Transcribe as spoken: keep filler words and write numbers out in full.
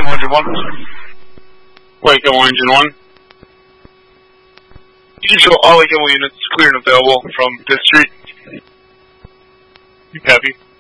Waco Engine one. Waco Engine one. You can show all Waco units clear and available from this street. You copy.